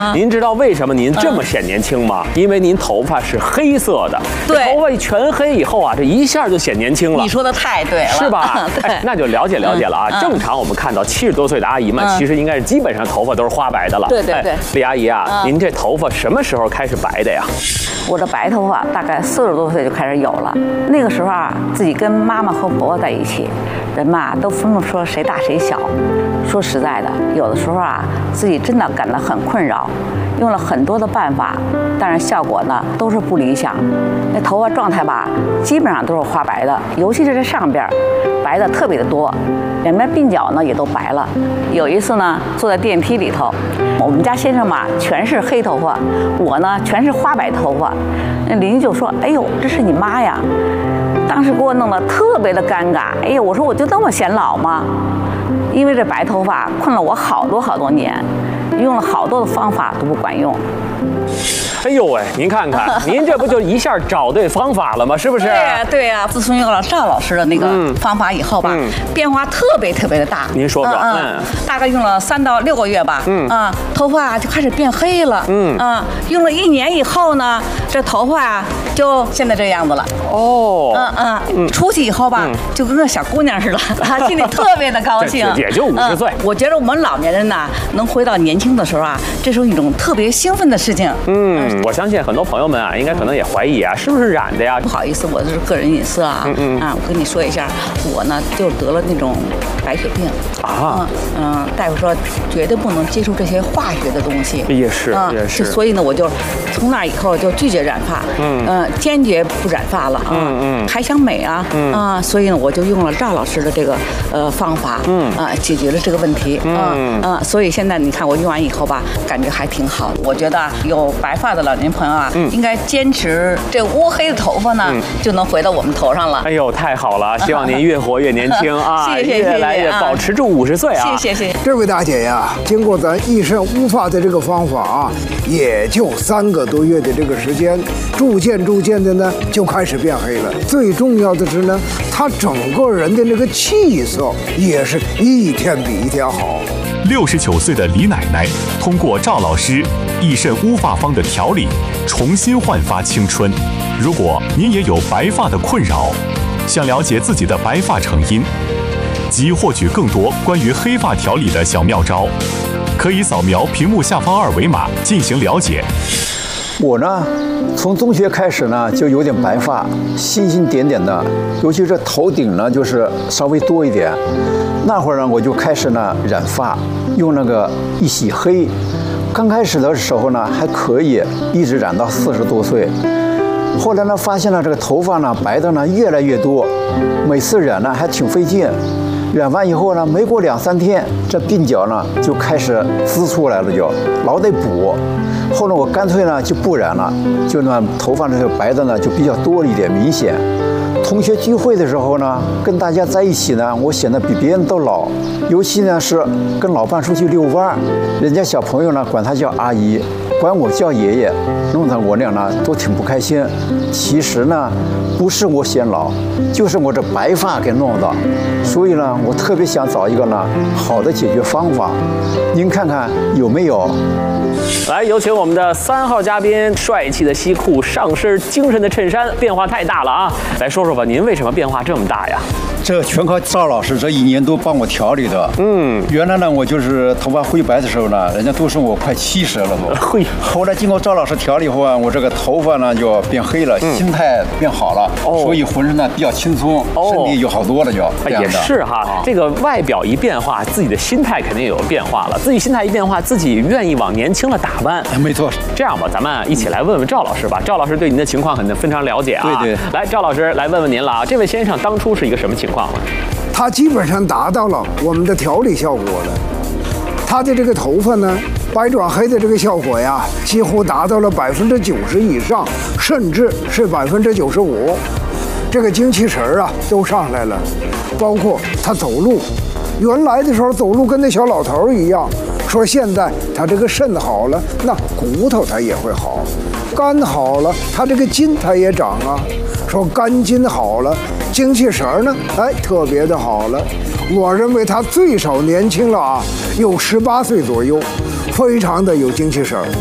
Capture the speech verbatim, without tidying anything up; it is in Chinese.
您知道为什么您这么显年轻吗？因为您头发是黑色的， 对， 头发全黑以后啊，这一下就显年轻了。 你说的太对了， 是吧？ 对， 那就了解了解了啊。正常我们看到七十多岁的阿姨们，其实应该是基本上头发都是花白的了。 对对对， 李阿姨啊，您这头发什么时候开始白的呀？ 我的白头发大概四十多岁就开始有了。那个时候啊，自己跟妈妈和婆婆在一起，人嘛都分不出谁大谁小。说实在的，有的时候啊，自己真的感到很困扰，用了很多的办法，但是效果呢都是不理想。那头发状态吧，基本上都是花白的，尤其是这上边白的特别的多，两边鬓角呢也都白了。有一次呢，坐在电梯里头，我们家先生嘛全是黑头发，我呢全是花白头发。那邻居就说：“哎呦，这是你妈呀！”当时给我弄得特别的尴尬。哎呦，我说我就那么显老吗？因为这白头发困了我好多好多年，用了好多的方法都不管用。 哎呦喂，您看看，您这不就一下找对方法了吗？是不是？ 对呀，对呀。自从用了赵老师的那个方法以后吧，嗯、变化特别特别的大。 您说说， 嗯，嗯大概用了三到六个月吧，嗯啊，头发就开始变黑了，嗯啊，用了一年以后呢，这头发啊就现在这样子了。 哦， 嗯嗯，出去以后吧，就跟个小姑娘似的，心里特别的高兴。 也就五十岁。 我觉得我们老年人呢，能回到年轻的时候啊，这是一种特别兴奋的事情。 嗯。我相信很多朋友们啊，应该可能也怀疑啊，是不是染的呀？ 不好意思，我这是个人隐私啊。嗯嗯啊，我跟你说一下，我呢就得了那种白血病啊。 嗯嗯，大夫说绝对不能接触这些化学的东西。 也是，也是。 所以呢，我就从那以后就拒绝染发。嗯嗯，坚决不染发了啊。嗯嗯，还想美啊。嗯啊，所以呢，我就用了赵老师的这个呃方法。嗯啊，解决了这个问题。嗯嗯，所以现在你看我用完以后吧，感觉还挺好的。我觉得有白发的老年朋友啊，嗯、应该坚持这乌黑的头发呢，嗯、就能回到我们头上了。 哎呦，太好了！希望您越活越年轻啊， 谢谢越来越保持住五十岁啊！ 谢谢谢谢。 这位大姐呀，经过咱一身乌发的这个方法啊，也就三个多月的这个时间，逐渐逐渐的呢就开始变黑了。最重要的是呢，她整个人的那个气色也是一天比一天好。 六十九岁的李奶奶通过赵老师益肾乌发方的调理，重新焕发青春。如果您也有白发的困扰，想了解自己的白发成因，及获取更多关于黑发调理的小妙招，可以扫描屏幕下方二维码进行了解。 我呢，从中学开始呢就有点白发，星星点点的，尤其是头顶呢就是稍微多一点。那会儿呢，我就开始呢染发，用那个一洗黑。刚开始的时候呢还可以，一直染到四十多岁。后来呢，发现了这个头发呢白的呢越来越多，每次染呢还挺费劲。染完以后呢，没过两三天，这鬓角呢就开始滋出来了，就老得补。后来我干脆呢就不染了，就那头发这个白的呢就比较多一点，明显。同学聚会的时候呢，跟大家在一起呢，我显得比别人都老。尤其呢是跟老伴出去遛弯，人家小朋友呢管他叫阿姨，管我叫爷爷，弄得我俩呢都挺不开心。其实呢，不是我显老，就是我这白发给弄的。所以呢，我特别想找一个呢好的解决方法，您看看有没有？ 来，有请我们的三号嘉宾，帅气的西裤，上身精神的衬衫，变化太大了啊！来说说吧，您为什么变化这么大呀？ 这全靠赵老师这一年多帮我调理的。嗯，原来呢，我就是头发灰白的时候呢，人家都说我快七十了都。 会。 后来经过赵老师调理后啊，我这个头发呢就变黑了，嗯、心态变好了，哦、所以浑身呢比较轻松，哦、身体有好多了就。 也是哈，啊、这个外表一变化，自己的心态肯定也有变化了。自己心态一变化，自己愿意往年轻了打扮。 没错。 这样吧，咱们一起来问问赵老师吧。赵老师对您的情况肯定非常了解啊。 对对。 来，赵老师来问问您了啊，这位先生当初是一个什么情况呢？ 他基本上达到了我们的调理效果了。他的这个头发呢，白转黑的这个效果呀，几乎达到了百分之九十以上，甚至是百分之九十五。这个精气神儿啊都上来了，包括他走路，原来的时候走路跟那小老头儿一样。说现在他这个肾好了，那骨头他也会好；肝好了，他这个筋他也长啊。说肝筋好了，精气神儿呢，哎，特别的好了。我认为他最少年轻了啊，有十八岁左右。 非常的有精气神儿。